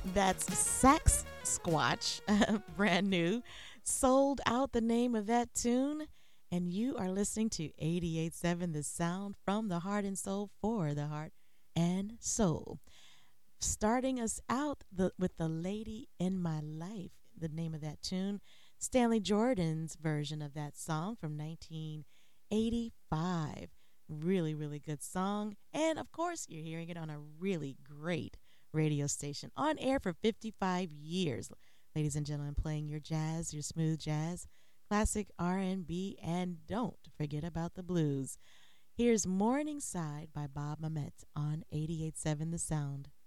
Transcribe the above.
That's Sax Squatch, brand new. Sold Out, the name of that tune. And you are listening to 88.7 The Sound from the Heart and Soul for the Heart and Soul. Starting us out with The Lady in My Life, the name of that tune. Stanley Jordan's version of that song from 1985. Really, really good song. And of course, you're hearing it on a really great radio station on air for 55 years. Ladies and gentlemen, playing your jazz, your smooth jazz, classic R&B, and don't forget about the blues. Here's Morningside by Bob Mamet on 88.7 The Sound.